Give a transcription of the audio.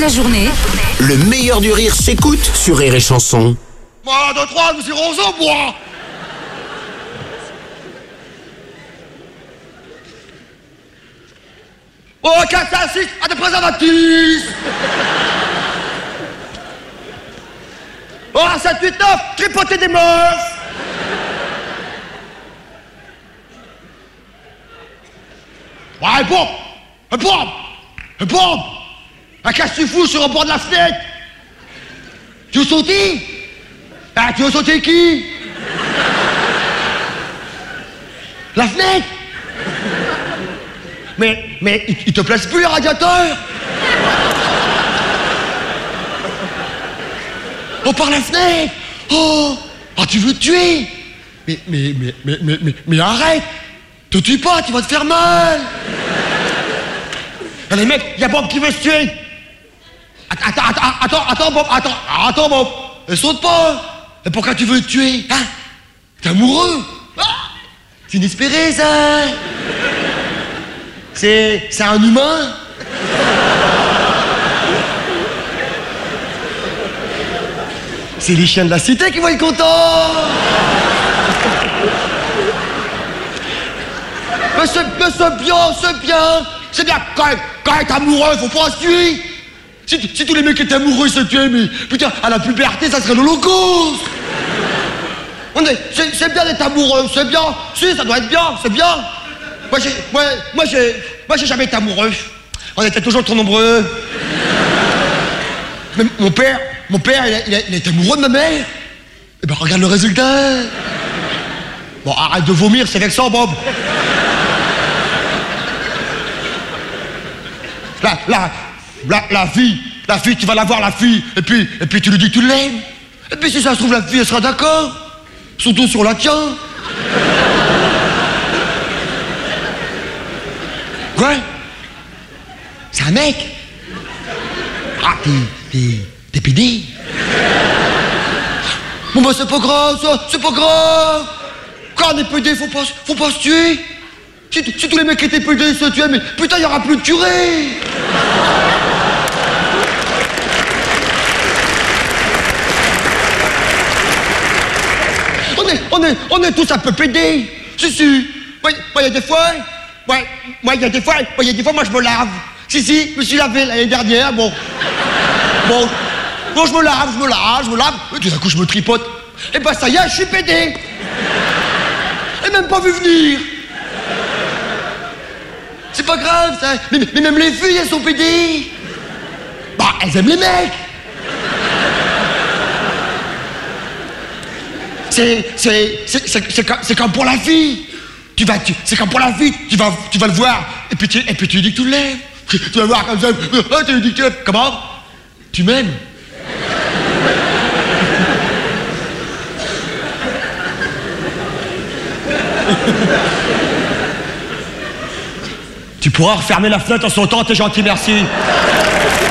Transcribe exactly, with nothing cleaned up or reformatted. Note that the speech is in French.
la journée, Le meilleur du rire s'écoute sur Rire et Chanson. un, deux, trois, nous irons au bois. Oh, quatre, cinq, six, à des préservatifs. Oh, sept, huit, neuf, tripoter des meufs. Ouais, bon, bon, bon. Un qu'est-ce que tu fous sur le bord de la fenêtre? Tu veux sauter? Ah, tu veux sauter qui? La fenêtre? Mais, mais, il, il te place plus le radiateur? Oh, par la fenêtre! Oh! Ah, tu veux te tuer? Mais, mais, mais, mais, mais, mais, mais arrête! Te tue pas, tu vas te faire mal! Allez, mec, il y a Bob qui veut se tuer! Attends, attends, attends, attends, Bob, attends, attends, Bob! Ne saute pas! Et pourquoi tu veux te tuer? Hein? T'es amoureux? Ah, c'est inespéré, ça! C'est... c'est un humain? C'est les chiens de la cité qui vont être contents! Mais c'est, mais c'est bien, c'est bien! C'est bien, quand même, quand même, t'es amoureux, faut pas se tuer! Si, si tous les mecs étaient amoureux se tuaient, mais putain, à la puberté, ça serait l'Holocauste! On est, c'est, c'est bien d'être amoureux, c'est bien! Si, ça doit être bien, c'est bien! Moi, j'ai, moi, moi, j'ai, moi, j'ai jamais été amoureux. On était toujours trop nombreux. Mais mon père, mon père, il, a, il, a, il était amoureux de ma mère. Eh ben, regarde le résultat. Bon, arrête de vomir, c'est vexant, Bob. La, la, la, la fille, la fille, tu vas la voir, la fille, et puis, et puis tu lui dis que tu l'aimes. Et puis si ça se trouve, la fille, elle sera d'accord. Surtout sur la tienne. Quoi? C'est un mec? Ah, t'es... t'es... t'es pédé? Bon bah c'est pas grave, ça, c'est pas grave! Quand on est pédé, faut pas, faut pas se tuer! Si, si tous les mecs qui étaient pédés se tuaient, mais putain, il y aura plus de curés! On est, on est, on est tous un peu pédés! Si, si! Moi, il y a des fois... Ouais, moi, il y a des fois, il y a des fois, moi, je me lave. Si, si, je me suis lavé l'année dernière, bon. Bon, bon, je me lave, je me lave, je me lave. Et tout d'un coup, je me tripote. Et ben, ça y est, je suis pédé. Et même pas vu venir. C'est pas grave, ça. Mais, mais même les filles, elles sont pédées. Bah, elles aiment les mecs. C'est, c'est, c'est, c'est, c'est, comme, c'est comme pour la fille. Tu vas, tu, c'est comme pour la fille, tu vas, tu vas le voir, et puis tu, et puis tu lui dis que tu l'aimes. Tu vas voir comme ça, oh, tu lui dis que tu l'aimes. Comment? Tu m'aimes? Tu pourras refermer la fenêtre en sautant, t'es gentil, merci.